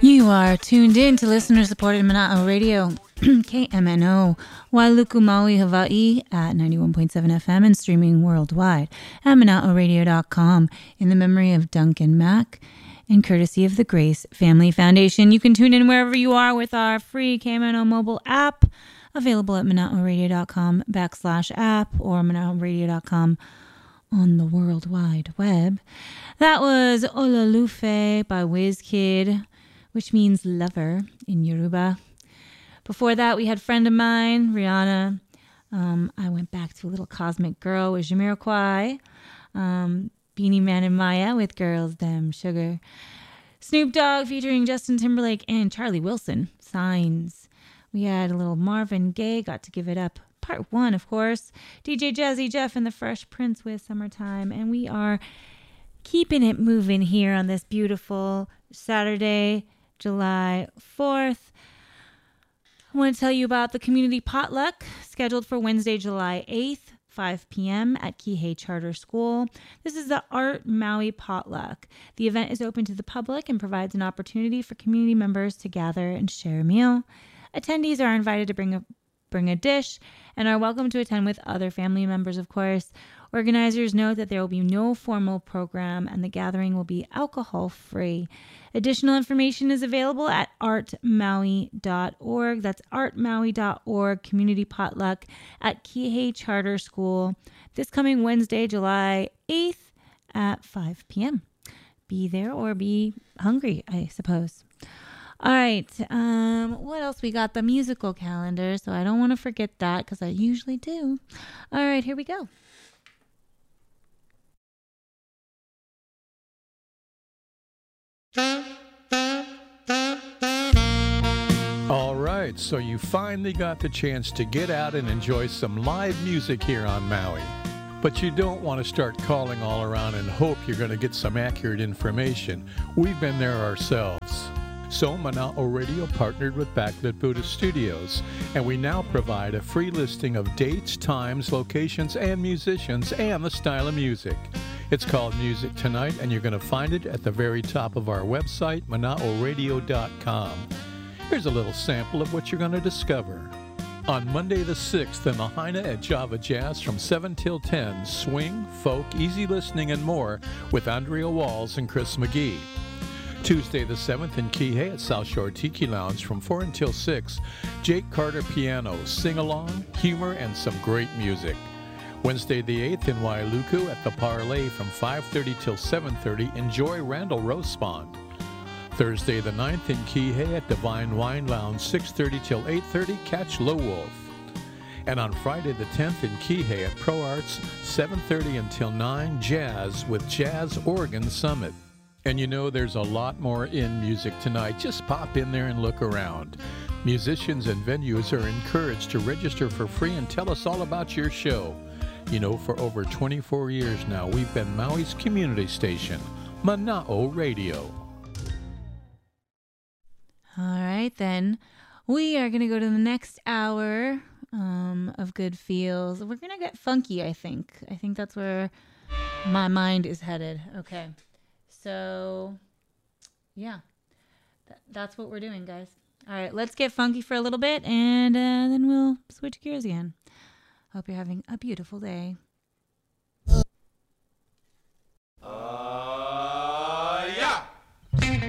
You are tuned in to listener-supported Mana'o Radio, KMNO, Wailuku, Maui, Hawaii at 91.7 FM and streaming worldwide at mana'oradio.com in the memory of Duncan Mack and courtesy of the Grace Family Foundation. You can tune in wherever you are with our free KMNO mobile app available at mana'oradio.com/app or mana'oradio.com on the World Wide Web. That was Olalufe by WizKid, which means lover in Yoruba. Before that, we had Friend of Mine, Rihanna. I went back to a little Cosmic Girl with Jamiroquai. Beanie Man and Maya with Girls Dem Sugar. Snoop Dogg featuring Justin Timberlake and Charlie Wilson, Signs. We had a little Marvin Gaye, Got to Give It Up, Part 1, of course. DJ Jazzy Jeff and the Fresh Prince with Summertime. And we are keeping it moving here on this beautiful Saturday, July 4th. I want to tell you about the community potluck scheduled for Wednesday, July 8th, 5 p.m. at Kihei Charter School. This is the Art Maui Potluck. The event is open to the public and provides an opportunity for community members to gather and share a meal. Attendees are invited to bring a dish and are welcome to attend with other family members, of course. Organizers note that there will be no formal program and the gathering will be alcohol-free. Additional information is available at artmaui.org. That's artmaui.org, community potluck at Kihei Charter School this coming Wednesday, July 8th at 5 p.m. Be there or be hungry, I suppose. All right, what else? We got the musical calendar, so I don't want to forget that because I usually do. All right, here we go. All right, so you finally got the chance to get out and enjoy some live music here on Maui. But you don't want to start calling all around and hope you're going to get some accurate information. We've been there ourselves. So Mana'o Radio partnered with Backlit Buddha Studios, and we now provide a free listing of dates, times, locations, and musicians, and the style of music. It's called Music Tonight, and you're going to find it at the very top of our website, mana'oradio.com. Here's a little sample of what you're going to discover. On Monday the 6th in Lahaina at Java Jazz from 7 till 10, swing, folk, easy listening, and more with Andrea Walls and Chris McGee. Tuesday the 7th in Kihei at South Shore Tiki Lounge from 4 until 6, Jake Carter piano, sing-along, humor, and some great music. Wednesday the 8th in Wailuku at the Parlay from 5:30 till 7:30, enjoy Randall Rosepond. Thursday the 9th in Kihei at Divine Wine Lounge 6:30 till 8:30, catch Low Wolf. And on Friday the 10th in Kihei at Pro Arts 7:30 until 9, jazz with Jazz Oregon Summit. And you know there's a lot more in Music Tonight. Just pop in there and look around. Musicians and venues are encouraged to register for free and tell us all about your show. You know, for over 24 years now, we've been Maui's community station, Mana'o Radio. All right, then. We are going to go to the next hour of Good Feels. We're going to get funky, I think. I think that's where my mind is headed. Okay. So, yeah, that's what we're doing, guys. All right, let's get funky for a little bit, and then we'll switch gears again. Hope you're having a beautiful day.